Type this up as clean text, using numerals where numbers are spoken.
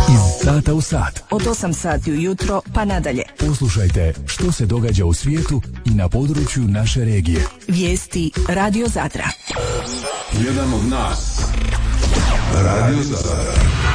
Iz sata u sat. Od 8 sati ujutro pa nadalje. Poslušajte što se događa u svijetu i na području naše regije. Vijesti Radio Zadra. Jedan od nas. Radio Zadar.